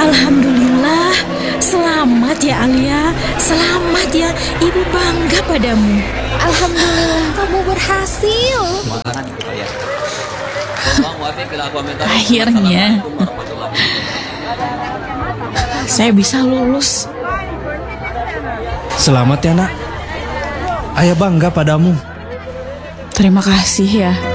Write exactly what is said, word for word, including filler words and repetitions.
Alhamdulillah, selamat ya Alia, selamat ya, ibu bangga padamu. Alhamdulillah kamu berhasil. Akhirnya saya bisa lulus. Selamat ya nak, ayah bangga padamu. Terima kasih ya.